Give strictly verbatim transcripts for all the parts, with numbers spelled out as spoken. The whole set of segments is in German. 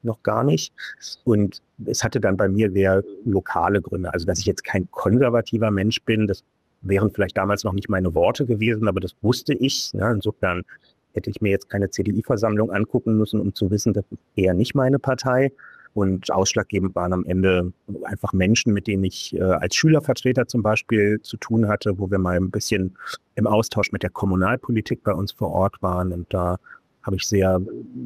noch gar nicht. Und es hatte dann bei mir sehr lokale Gründe. Also, dass ich jetzt kein konservativer Mensch bin, das wären vielleicht damals noch nicht meine Worte gewesen, aber das wusste ich. Ja, insofern hätte ich mir jetzt keine C D I-Versammlung angucken müssen, um zu wissen, das ist eher nicht meine Partei. Und ausschlaggebend waren am Ende einfach Menschen, mit denen ich äh, als Schülervertreter zum Beispiel zu tun hatte, wo wir mal ein bisschen im Austausch mit der Kommunalpolitik bei uns vor Ort waren. Und da habe ich sehr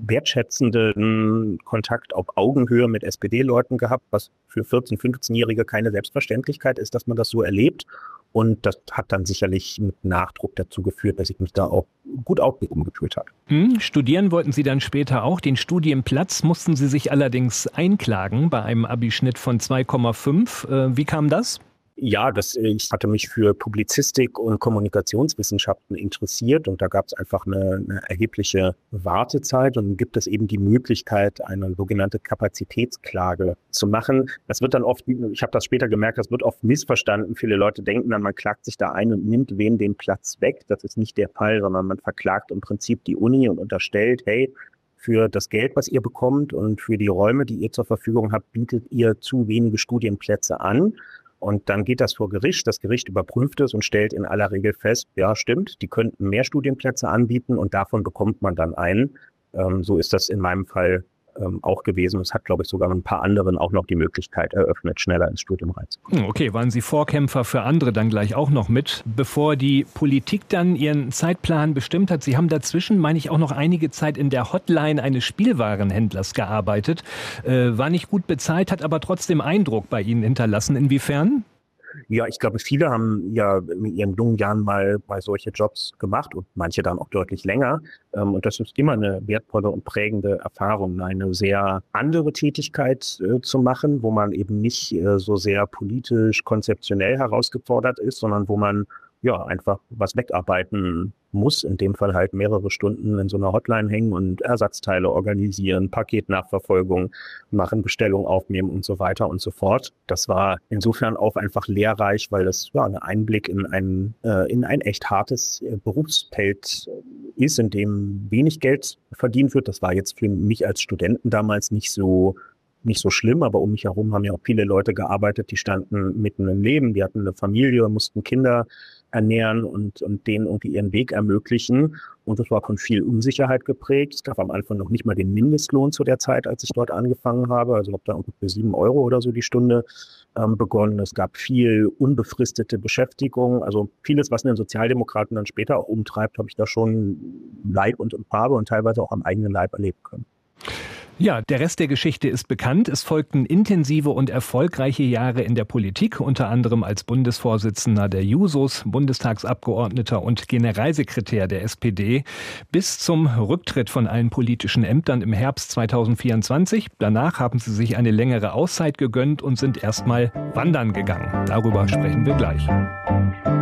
wertschätzenden Kontakt auf Augenhöhe mit S P D-Leuten gehabt, was für vierzehn-, fünfzehnjährige keine Selbstverständlichkeit ist, dass man das so erlebt. Und das hat dann sicherlich mit Nachdruck dazu geführt, dass ich mich da auch gut aufgehoben gefühlt habe. Hm, studieren wollten Sie dann später auch. Den Studienplatz mussten Sie sich allerdings einklagen bei einem Abischnitt von zwei Komma fünf. Äh, wie kam das? Ja, das, ich hatte mich für Publizistik und Kommunikationswissenschaften interessiert und da gab es einfach eine, eine erhebliche Wartezeit und gibt es eben die Möglichkeit, eine sogenannte Kapazitätsklage zu machen. Das wird dann oft, ich habe das später gemerkt, das wird oft missverstanden. Viele Leute denken dann, man klagt sich da ein und nimmt wem den Platz weg. Das ist nicht der Fall, sondern man verklagt im Prinzip die Uni und unterstellt, hey, für das Geld, was ihr bekommt und für die Räume, die ihr zur Verfügung habt, bietet ihr zu wenige Studienplätze an. Und dann geht das vor Gericht. Das Gericht überprüft es und stellt in aller Regel fest, ja, stimmt, die könnten mehr Studienplätze anbieten und davon bekommt man dann einen. Ähm, so ist das in meinem Fall ähm, auch gewesen. Es hat, glaube ich, sogar ein paar anderen auch noch die Möglichkeit eröffnet, schneller ins Studium reinzukommen. Okay, waren Sie Vorkämpfer für andere dann gleich auch noch mit, bevor die Politik dann ihren Zeitplan bestimmt hat? Sie haben dazwischen, meine ich, auch noch einige Zeit in der Hotline eines Spielwarenhändlers gearbeitet. Äh, war nicht gut bezahlt, hat aber trotzdem Eindruck bei Ihnen hinterlassen. Inwiefern? Ja, ich glaube, viele haben ja in ihren jungen Jahren mal, mal solche Jobs gemacht und manche dann auch deutlich länger. Und das ist immer eine wertvolle und prägende Erfahrung, eine sehr andere Tätigkeit äh, zu machen, wo man eben nicht äh, so sehr politisch, konzeptionell herausgefordert ist, sondern wo man ja einfach was wegarbeiten muss, in dem Fall halt mehrere Stunden in so einer Hotline hängen und Ersatzteile organisieren, Paketnachverfolgung machen, Bestellung aufnehmen und so weiter und so fort. Das war insofern auch einfach lehrreich, weil das ja ein Einblick in ein, äh, in ein echt hartes äh, Berufsfeld ist, in dem wenig Geld verdient wird. Das war jetzt für mich als Studenten damals nicht so nicht so schlimm, aber um mich herum haben ja auch viele Leute gearbeitet, die standen mitten im Leben, die hatten eine Familie, mussten Kinder ernähren und, und denen irgendwie ihren Weg ermöglichen. Und das war von viel Unsicherheit geprägt. Es gab am Anfang noch nicht mal den Mindestlohn zu der Zeit, als ich dort angefangen habe. Also habe da irgendwie für sieben Euro oder so die Stunde ähm, begonnen. Es gab viel unbefristete Beschäftigung. Also vieles, was den Sozialdemokraten dann später auch umtreibt, habe ich da schon Leib und in Farbe und teilweise auch am eigenen Leib erleben können. Ja, der Rest der Geschichte ist bekannt. Es folgten intensive und erfolgreiche Jahre in der Politik, unter anderem als Bundesvorsitzender der Jusos, Bundestagsabgeordneter und Generalsekretär der S P D, bis zum Rücktritt von allen politischen Ämtern im Herbst zweitausendvierundzwanzig. Danach haben Sie sich eine längere Auszeit gegönnt und sind erstmal wandern gegangen. Darüber sprechen wir gleich.